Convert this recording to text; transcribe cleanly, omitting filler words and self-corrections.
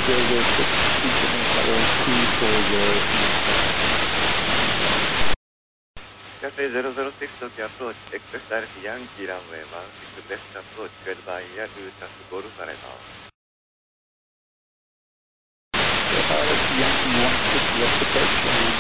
there was substitution of all key for Cafe 006 Tokyo approach, expect directly Yankee runway 16 best approach, cleared by Air Lutas Golf Alpha.